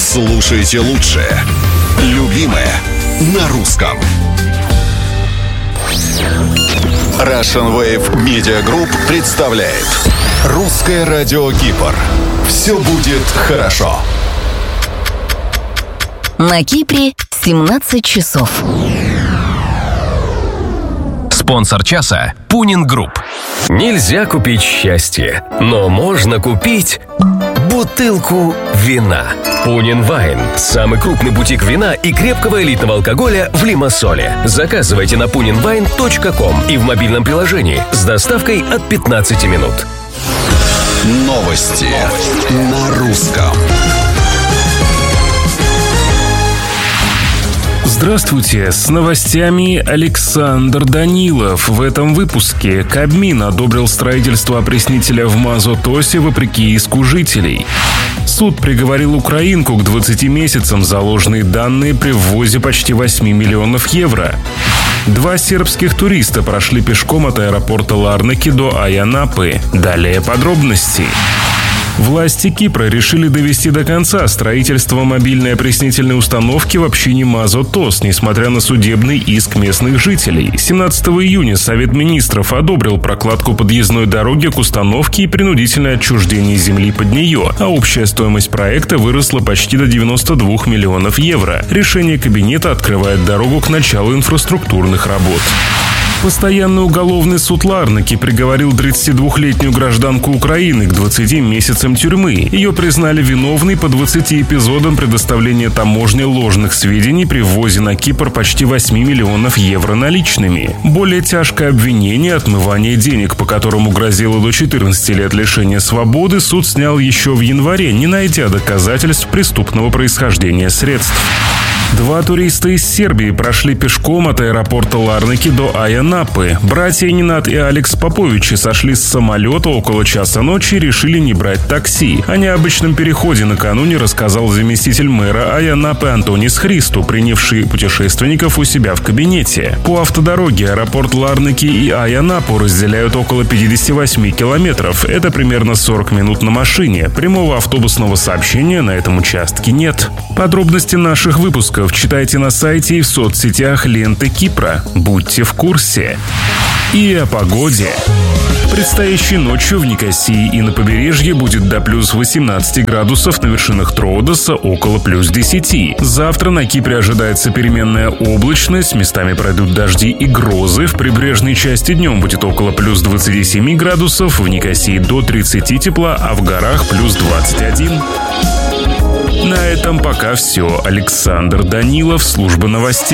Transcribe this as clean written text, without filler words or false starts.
Слушайте лучшее. Любимое на русском. Russian Wave Media Group представляет Русское радио Кипр. Все будет хорошо. На Кипре 17 часов. Спонсор часа – Пунин Групп. Нельзя купить счастье, но можно купить бутылку вина. Пунин Вайн – самый крупный бутик вина и крепкого элитного алкоголя в Лимассоле. Заказывайте на puninwine.com и в мобильном приложении с доставкой от 15 минут. Новости на русском. Здравствуйте, с новостями Александр Данилов. В этом выпуске Кабмин одобрил строительство опреснителя в Мазотосе вопреки иску жителей. Суд приговорил украинку к 20 месяцам за ложные данные при ввозе почти 8 миллионов евро. 2 сербских туриста прошли пешком от аэропорта Ларнаки до Айанапы. Далее подробности. Власти Кипра решили довести до конца строительство мобильной опреснительной установки в общине Мазотос, несмотря на судебный иск местных жителей. 17 июня Совет министров одобрил прокладку подъездной дороги к установке и принудительное отчуждение земли под нее, а общая стоимость проекта выросла почти до 92 миллионов евро. Решение кабинета открывает дорогу к началу инфраструктурных работ. Постоянный уголовный суд Ларнаки приговорил 32-летнюю гражданку Украины к 20 месяцам тюрьмы. Ее признали виновной по 20 эпизодам предоставления таможне ложных сведений при ввозе на Кипр почти 8 миллионов евро наличными. Более тяжкое обвинение – отмывание денег, по которому грозило до 14 лет лишения свободы, суд снял еще в январе, не найдя доказательств преступного происхождения средств. 2 туриста из Сербии прошли пешком от аэропорта Ларнаки до Айанапы. Братья Нинат и Алекс Поповичи сошли с самолета около часа ночи и решили не брать такси. О необычном переходе накануне рассказал заместитель мэра Айанапы Антонис Христу, принявший путешественников у себя в кабинете. По автодороге аэропорт Ларнаки и Айанапу разделяют около 58 километров. Это примерно 40 минут на машине. Прямого автобусного сообщения на этом участке нет. Подробности наших выпусков читайте на сайте и в соцсетях ленты Кипра. Будьте в курсе. И о погоде. Предстоящей ночью в Никосии и на побережье будет до плюс 18 градусов, на вершинах Троодоса около плюс 10. Завтра на Кипре ожидается переменная облачность, местами пройдут дожди и грозы. В прибрежной части днем будет около плюс 27 градусов, в Никосии до 30 тепла, а в горах плюс 21. На этом пока все. Александр Данилов, служба новостей.